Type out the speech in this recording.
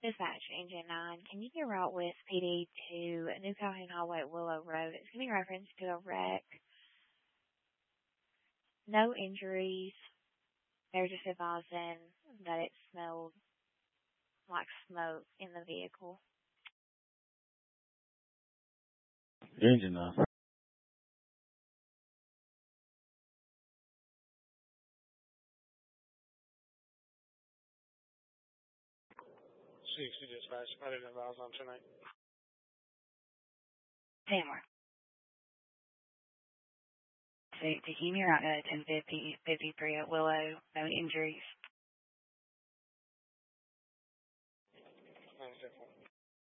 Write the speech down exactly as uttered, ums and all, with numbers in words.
Dispatch Engine nine, can you get route with P D to New Calhoun Highway at Willow Road? It's giving reference to a wreck. No injuries. They're just advising that it smelled like smoke in the vehicle. Engine nine. sixty dispatch. I didn't advise on tonight. Tamara. So, taking me out at ten fifty, fifty-three at Willow. No injuries.